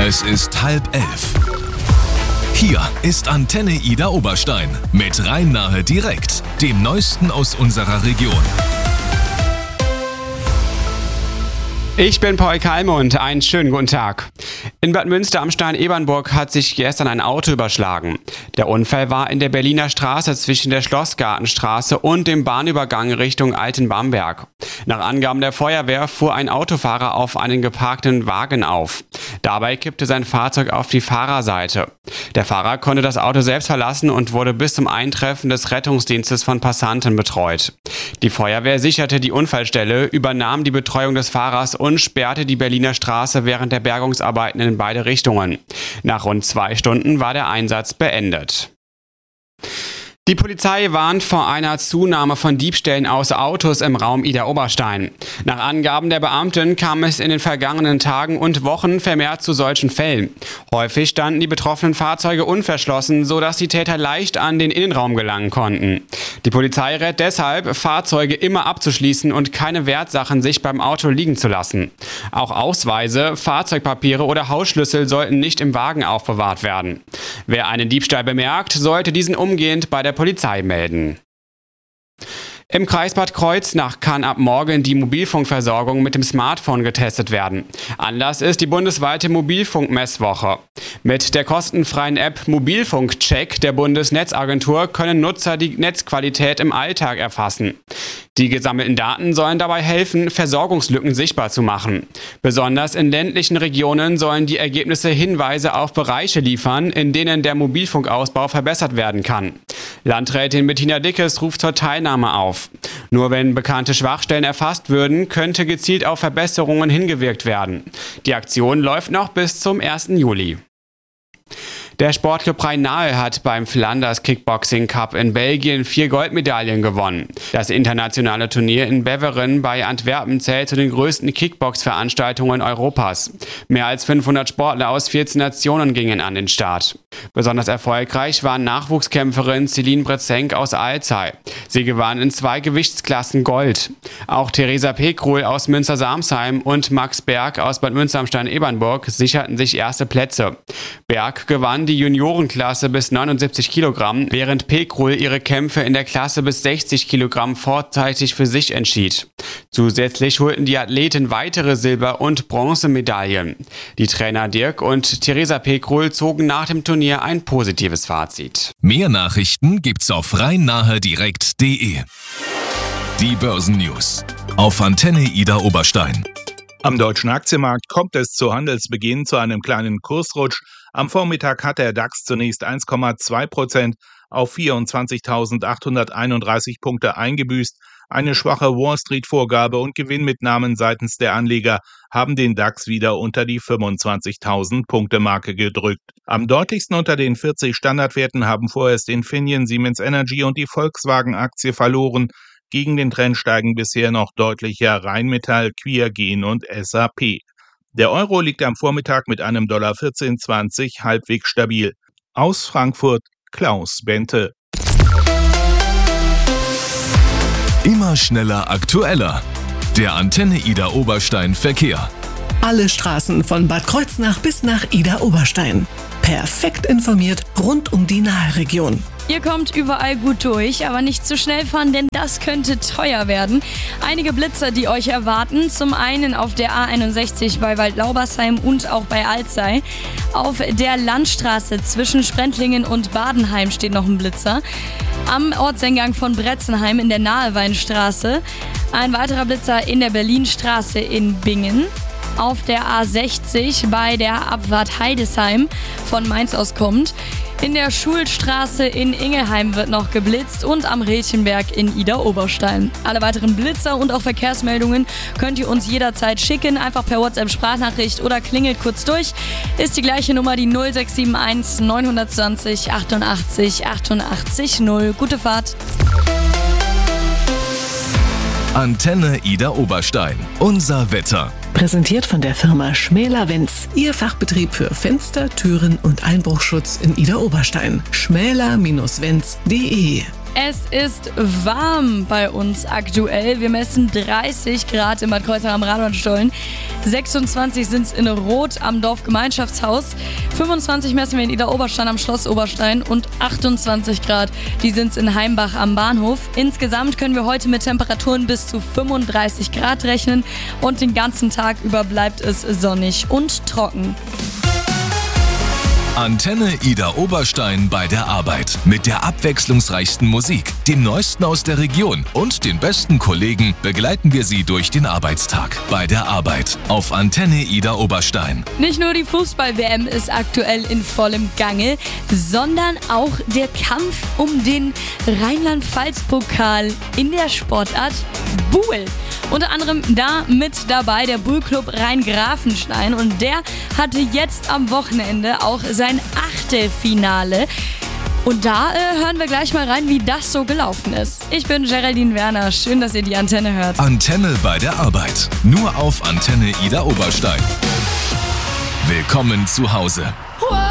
Es ist 10:30. Hier ist Antenne Ida Oberstein mit Rhein-Nahe direkt, dem Neuesten aus unserer Region. Ich bin Paul Kalmund, einen schönen guten Tag. In Bad Münster am Stein-Ebernburg hat sich gestern ein Auto überschlagen. Der Unfall war in der Berliner Straße zwischen der Schlossgartenstraße und dem Bahnübergang Richtung Altenbamberg. Nach Angaben der Feuerwehr fuhr ein Autofahrer auf einen geparkten Wagen auf. Dabei kippte sein Fahrzeug auf die Fahrerseite. Der Fahrer konnte das Auto selbst verlassen und wurde bis zum Eintreffen des Rettungsdienstes von Passanten betreut. Die Feuerwehr sicherte die Unfallstelle, übernahm die Betreuung des Fahrers und sperrte die Berliner Straße während der Bergungsarbeiten in beide Richtungen. Nach rund 2 Stunden war der Einsatz beendet. Die Polizei warnt vor einer Zunahme von Diebstählen aus Autos im Raum Ida-Oberstein. Nach Angaben der Beamten kam es in den vergangenen Tagen und Wochen vermehrt zu solchen Fällen. Häufig standen die betroffenen Fahrzeuge unverschlossen, sodass die Täter leicht an den Innenraum gelangen konnten. Die Polizei rät deshalb, Fahrzeuge immer abzuschließen und keine Wertsachen sich beim Auto liegen zu lassen. Auch Ausweise, Fahrzeugpapiere oder Hausschlüssel sollten nicht im Wagen aufbewahrt werden. Wer einen Diebstahl bemerkt, sollte diesen umgehend bei der Polizei melden. Im Kreis Bad Kreuznach kann ab morgen die Mobilfunkversorgung mit dem Smartphone getestet werden. Anlass ist die bundesweite Mobilfunkmesswoche. Mit der kostenfreien App Mobilfunkcheck der Bundesnetzagentur können Nutzer die Netzqualität im Alltag erfassen. Die gesammelten Daten sollen dabei helfen, Versorgungslücken sichtbar zu machen. Besonders in ländlichen Regionen sollen die Ergebnisse Hinweise auf Bereiche liefern, in denen der Mobilfunkausbau verbessert werden kann. Landrätin Bettina Dickes ruft zur Teilnahme auf. Nur wenn bekannte Schwachstellen erfasst würden, könnte gezielt auf Verbesserungen hingewirkt werden. Die Aktion läuft noch bis zum 1. Juli. Der Sportclub Rhein-Nahe hat beim Flanders Kickboxing Cup in Belgien 4 Goldmedaillen gewonnen. Das internationale Turnier in Beveren bei Antwerpen zählt zu den größten Kickbox-Veranstaltungen Europas. Mehr als 500 Sportler aus 14 Nationen gingen an den Start. Besonders erfolgreich war Nachwuchskämpferin Celine Brezenk aus Alzey. Sie gewann in 2 Gewichtsklassen Gold. Auch Theresa Pekruhl aus Münster-Samsheim und Max Berg aus Bad Münster am Stein-Ebernburg sicherten sich erste Plätze. Berg gewann die Juniorenklasse bis 79 Kilogramm, während Pekruhl ihre Kämpfe in der Klasse bis 60 Kilogramm vorzeitig für sich entschied. Zusätzlich holten die Athleten weitere Silber- und Bronzemedaillen. Die Trainer Dirk und Theresa Pekruhl zogen nach dem Turnier ein positives Fazit. Mehr Nachrichten gibt's auf rhein-nahe-direkt.de. Die Börsennews auf Antenne Ida Oberstein. Am deutschen Aktienmarkt kommt es zu Handelsbeginn zu einem kleinen Kursrutsch. Am Vormittag hat der DAX zunächst 1,2% auf 24.831 Punkte eingebüßt. Eine schwache Wall-Street-Vorgabe und Gewinnmitnahmen seitens der Anleger haben den DAX wieder unter die 25.000-Punkte-Marke gedrückt. Am deutlichsten unter den 40 Standardwerten haben vorerst Infineon, Siemens Energy und die Volkswagen-Aktie verloren. Gegen den Trend steigen bisher noch deutlicher Rheinmetall, Quia-Gen und SAP. Der Euro liegt am Vormittag mit einem $14,20 halbwegs stabil. Aus Frankfurt Klaus Bente. Immer schneller, aktueller. Der Antenne Ida Oberstein Verkehr. Alle Straßen von Bad Kreuznach bis nach Ida Oberstein. Perfekt informiert rund um die Nahregion. Ihr kommt überall gut durch, aber nicht zu schnell fahren, denn das könnte teuer werden. Einige Blitzer, die euch erwarten. Zum einen auf der A61 bei Waldlaubersheim und auch bei Alzey. Auf der Landstraße zwischen Sprentlingen und Badenheim steht noch ein Blitzer. Am Ortseingang von Bretzenheim in der Naheweinstraße. Ein weiterer Blitzer in der Berlinstraße in Bingen. Auf der A60 bei der Abfahrt Heidesheim von Mainz aus kommt. In der Schulstraße in Ingelheim wird noch geblitzt und am Rätchenberg in Ida Oberstein. Alle weiteren Blitzer und auch Verkehrsmeldungen könnt ihr uns jederzeit schicken. Einfach per WhatsApp-Sprachnachricht oder klingelt kurz durch. Ist die gleiche Nummer, die 0671 920 88 88 0. Gute Fahrt. Antenne Ida Oberstein. Unser Wetter. Präsentiert von der Firma Schmäler-Wenz. Ihr Fachbetrieb für Fenster, Türen und Einbruchschutz in Ida Oberstein. schmäler-wenz.de Es ist warm bei uns aktuell. Wir messen 30 Grad in Bad Kreuznach am Radonstollen. 26 sind es in Roth am Dorfgemeinschaftshaus. 25 messen wir in Idar-Oberstein am Schloss Oberstein und 28 Grad, die sind es in Heimbach am Bahnhof. Insgesamt können wir heute mit Temperaturen bis zu 35 Grad rechnen und den ganzen Tag über bleibt es sonnig und trocken. Antenne Idar-Oberstein bei der Arbeit. Mit der abwechslungsreichsten Musik, dem Neuesten aus der Region und den besten Kollegen begleiten wir Sie durch den Arbeitstag. Bei der Arbeit auf Antenne Idar-Oberstein. Nicht nur die Fußball-WM ist aktuell in vollem Gange, sondern auch der Kampf um den Rheinland-Pfalz-Pokal in der Sportart Buhl. Unter anderem da mit dabei der Buhl-Club Rhein-Grafenstein und der hatte jetzt am Wochenende auch sein Achtelfinale. Und da hören wir gleich mal rein, wie das so gelaufen ist. Ich bin Geraldine Werner, schön, dass ihr die Antenne hört. Antenne bei der Arbeit, nur auf Antenne Idar-Oberstein. Willkommen zu Hause. Wow.